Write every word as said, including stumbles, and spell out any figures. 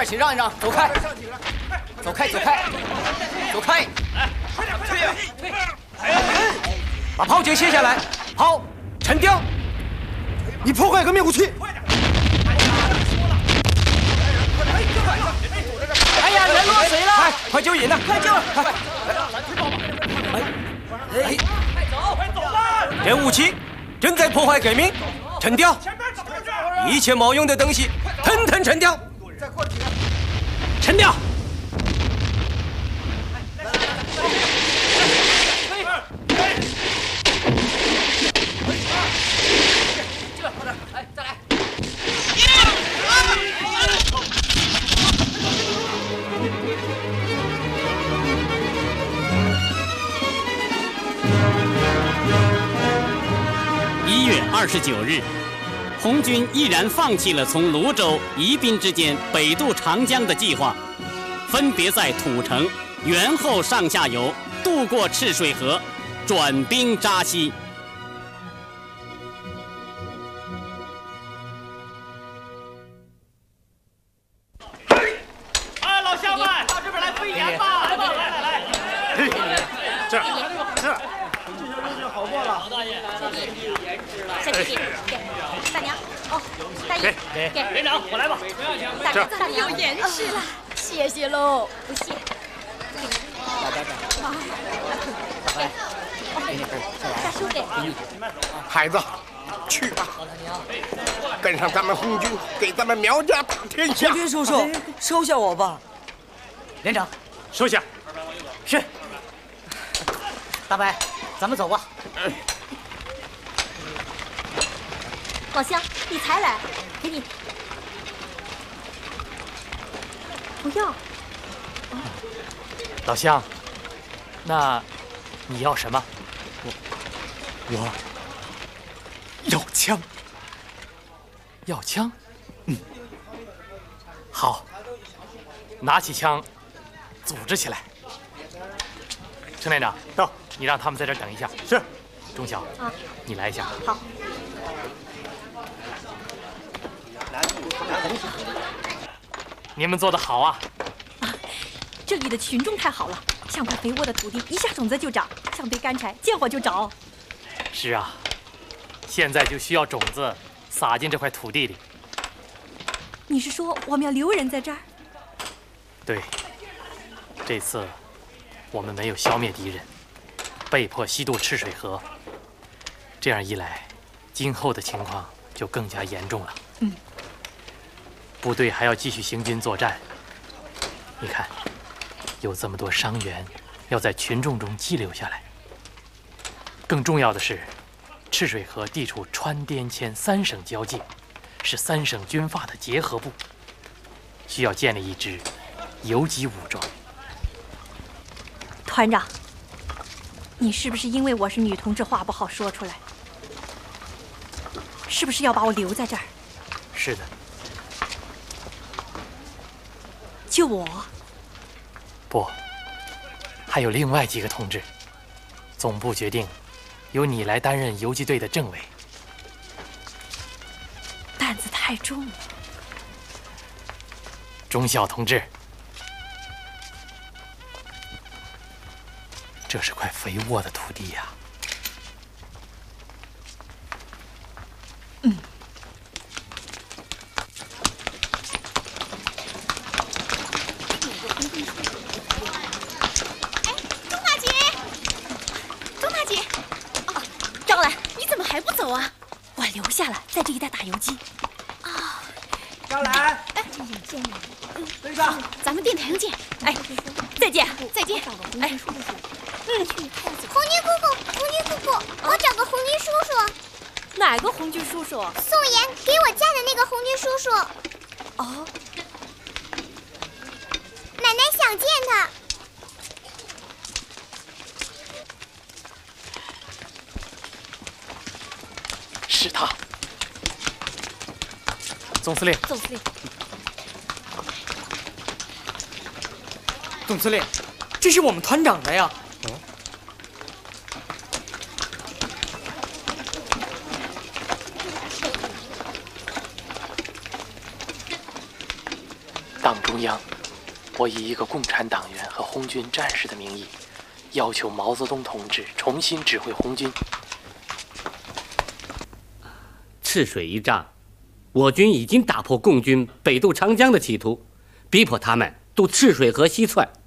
请让一让，走开，走开，走开，走开！ 来，快点，退呀！退！ 把炮决卸下来，好，沉掉。你破坏革命武器！哎呀，人落水了！快，快救人呐！快救！快！哎，快走，快走吧！这武器正在破坏革命，沉掉！一切冒用的东西，统统沉掉！沉掉！哎，再来！ 一月二十九日，红军毅然放弃了从泸州、宜宾之间北渡长江的计划，分别在土城、元后上下游渡过赤水河，转兵扎西。 哎，老乡们，到这边来飞盐吧！来吧，来来来，这儿这儿，这些东西好过了。老大爷， 小姐姐，给大娘，哦，大爷，给给连长，我来吧。 大娘，大娘有严实了，谢谢喽，不谢。 来来来， 大叔给。 孩子，去吧，跟上咱们红军，给咱们苗家打天下。 红军叔叔，收下我吧。连长， 收下。 是。大白，咱们走吧。 老乡，你才来，给你。不要。 老乡，那你要什么？我我要枪。要枪？嗯。好，拿起枪，组织起来。程连长，到，你让他们在这儿等一下。 是。 钟晓，啊，你来一下。 好。 你们做得好啊！ 啊，这里的群众太好了，像块肥沃的土地，一下种子就长，像堆干柴，见火就着。 是啊，现在就需要种子撒进这块土地里。 你是说我们要留人在这儿？ 对，这次我们没有消灭敌人，被迫西渡赤水河。这样一来，今后的情况就更加严重了。 嗯。 部队还要继续行军作战。你看，有这么多伤员要在群众中激流下来。更重要的是，赤水河地处川滇黔三省交界，是三省军阀的结合部，需要建立一支游击武装。 团长，你是不是因为我是女同志，话不好说出来？是不是要把我留在这儿？ 是的。 就我？ 不，还有另外几个同志。总部决定，由你来担任游击队的政委。 担子太重了。 钟晓同志，这是块肥沃的土地呀。 嗯。留下了，在这一带打游击。 啊，张兰， 哎，见面见面， 队长， 咱们电台上见。哎，再见，再见。哎，嗯， 红军姑姑，红军姑姑，我找个红军叔叔。 哪个红军叔叔？ 宋岩给我嫁的那个红军叔叔。 哦， 奶奶想见他。 是他，总司令。 总司令， 总司令，这是我们团长的呀。嗯。 党中央，我以一个共产党员和红军战士的名义，要求毛泽东同志重新指挥红军。 赤水一仗，我军已经打破共军北渡长江的企图，逼迫他们渡赤水河西窜。